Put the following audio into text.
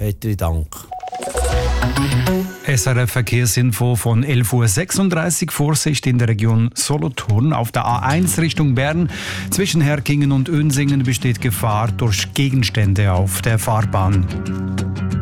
Herzlichen Dank. SRF Verkehrsinfo von 11.36 Uhr. Vorsicht in der Region Solothurn. Auf der A1 Richtung Bern zwischen Herkingen und Önsingen besteht Gefahr durch Gegenstände auf der Fahrbahn.